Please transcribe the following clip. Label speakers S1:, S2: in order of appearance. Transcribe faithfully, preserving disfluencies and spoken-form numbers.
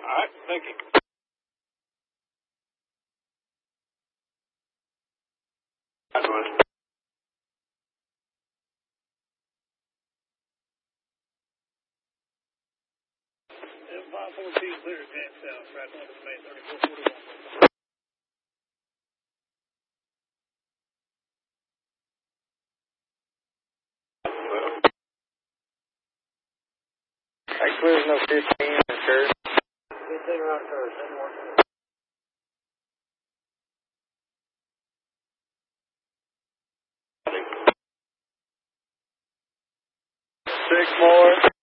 S1: right, thank you. five fourteen, clear to Jack South, track one to the main thirty-four forty-one.
S2: Alright, clear no fifteen and curve.
S1: fifteen right curve, seven one two.
S2: Six more.